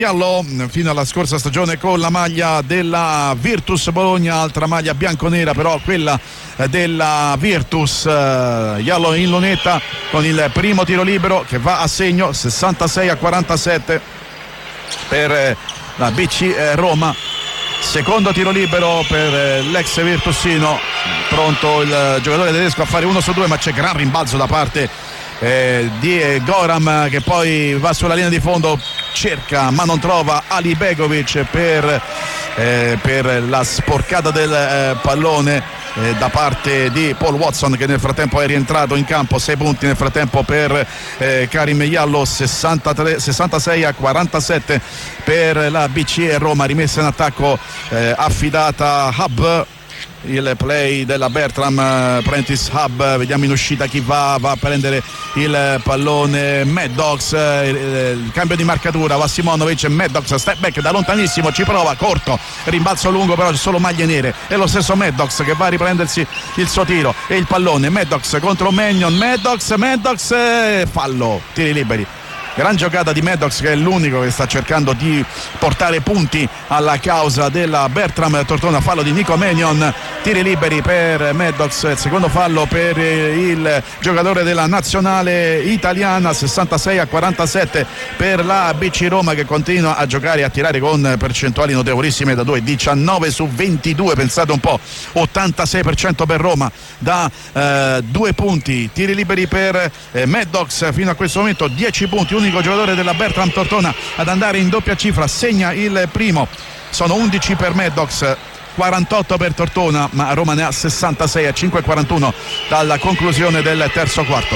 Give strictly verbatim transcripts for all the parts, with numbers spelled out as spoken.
Giallo fino alla scorsa stagione con la maglia della Virtus Bologna, altra maglia bianconera però quella della Virtus. Giallo in lunetta con il primo tiro libero che va a segno, sessantasei a quarantasette per la B C Roma. Secondo tiro libero per l'ex virtusino, pronto il giocatore tedesco a fare uno su due, ma c'è gran rimbalzo da parte Eh, di Goran che poi va sulla linea di fondo, cerca ma non trova Ali Begovic per, eh, per la sporcata del eh, pallone eh, da parte di Paul Watson, che nel frattempo è rientrato in campo. Sei punti nel frattempo per eh, Karim Giallo, sessantatré, sessantasei a quarantasette per la B C Roma, rimessa in attacco eh, affidata a Hub. Il play della Bertram, Prentice Hub, vediamo in uscita chi va, va a prendere il pallone Maddox, il, il cambio di marcatura, va Simonovic, Maddox step back da lontanissimo, ci prova, corto, rimbalzo lungo, però c'è solo maglie nere, è lo stesso Maddox che va a riprendersi il suo tiro e il pallone, Maddox contro Mannion, Maddox, Maddox, eh, fallo, tiri liberi. Gran giocata di Maddox, che è l'unico che sta cercando di portare punti alla causa della Bertram Tortona. Fallo di Nico Mannion, tiri liberi per Maddox, il secondo fallo per il giocatore della nazionale italiana, sessantasei a quarantasette per la B C Roma, che continua a giocare e a tirare con percentuali notevolissime da due, diciannove su ventidue, pensate un po', ottantasei per cento per Roma da eh, due punti. Tiri liberi per eh, Maddox fino a questo momento, dieci punti, unico giocatore della Bertram Tortona ad andare in doppia cifra, segna il primo, sono undici per Maddox, quarantotto per Tortona, ma Roma ne ha sessantasei a cinque e quarantuno dalla conclusione del terzo quarto.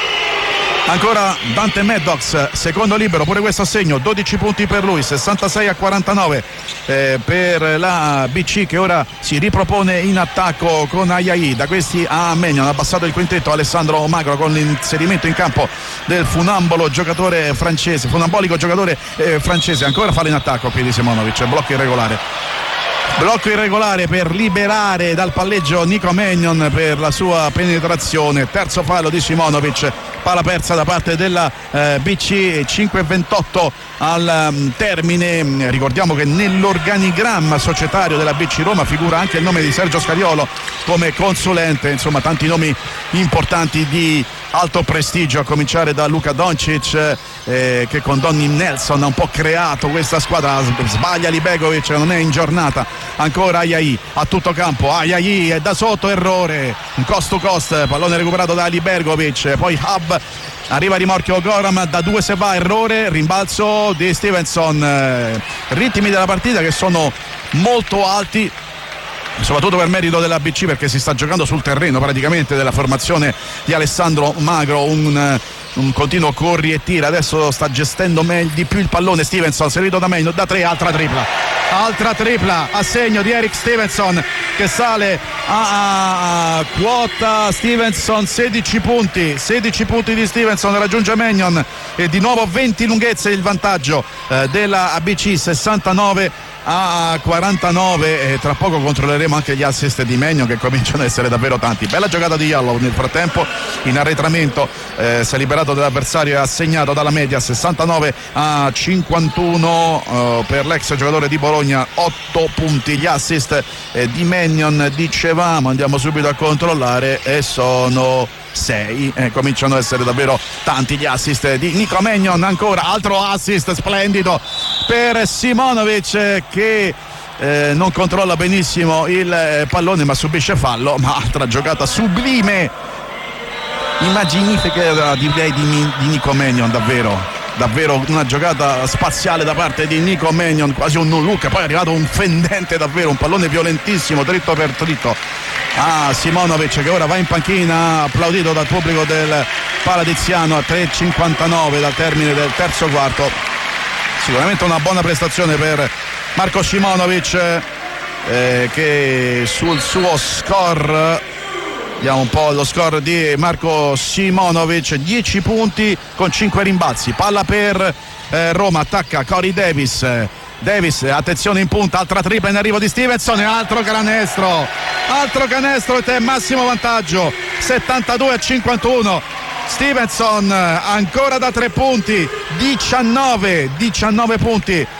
Ancora Dante Maddox, secondo libero, pure questo a segno, dodici punti per lui, sessantasei a quarantanove eh, per la B C, che ora si ripropone in attacco con Ayayi. Da questi a Mannion, ha abbassato il quintetto Alessandro Magro con l'inserimento in campo del funambolo giocatore francese, funambolico giocatore eh, francese. Ancora fallo in attacco qui di Simonovic, blocco irregolare. Blocco irregolare per liberare dal palleggio Nico Mannion per la sua penetrazione. Terzo fallo di Simonovic, palla persa da parte della eh, B C, cinque e ventotto al um, termine. Ricordiamo che nell'organigramma societario della B C Roma figura anche il nome di Sergio Scariolo come consulente, insomma tanti nomi importanti di alto prestigio, a cominciare da Luka Doncic eh, che con Donny Nelson ha un po' creato questa squadra. Sbaglia Libegovic, non è in giornata. Ancora Ayayi a tutto campo, Ayayi è da sotto, errore, un cost to cost, pallone recuperato da Libegovic, poi Hub, arriva rimorchio Goram, da due se va, errore, rimbalzo di Stevenson. eh, ritmi della partita che sono molto alti, soprattutto per merito della B C, perché si sta giocando sul terreno praticamente della formazione di Alessandro Magro, un, un continuo corri e tira. Adesso sta gestendo meglio di più il pallone Stevenson, servito da Mannion, da tre, altra tripla altra tripla a segno di Eric Stevenson, che sale a, a quota Stevenson, sedici punti sedici punti di Stevenson, raggiunge Mannion e di nuovo venti lunghezze il vantaggio eh, della B C, sessantanove a quarantanove. E tra poco controlleremo anche gli assist di Mannion, che cominciano ad essere davvero tanti. Bella giocata di Yallow, nel frattempo in arretramento eh, si è liberato dell'avversario e ha segnato dalla media, sessantanove a cinquantuno eh, per l'ex giocatore di Bologna, otto punti gli assist eh, di Mannion, dicevamo, andiamo subito a controllare e sono sei, eh, cominciano ad essere davvero tanti gli assist di Nico Mannion. Ancora altro assist splendido per Simonovic, che eh, non controlla benissimo il pallone ma subisce fallo. Ma altra giocata sublime, immaginifica direi di, di Nico Mannion, davvero davvero una giocata spaziale da parte di Nico Mannion, quasi un non look, poi è arrivato un fendente, davvero un pallone violentissimo, dritto per dritto a Simonovic, che ora va in panchina, applaudito dal pubblico del Paladiziano a tre e cinquantanove dal termine del terzo quarto. Sicuramente una buona prestazione per Marko Simonovic, eh, che sul suo score, vediamo un po' lo score di Marko Simonovic, dieci punti con cinque rimbalzi. Palla per eh, Roma, attacca Corey Davis, Davis, attenzione in punta, altra tripla in arrivo di Stevenson e altro canestro, altro canestro e massimo vantaggio, settantadue a cinquantuno. Stevenson ancora da tre punti, diciannove punti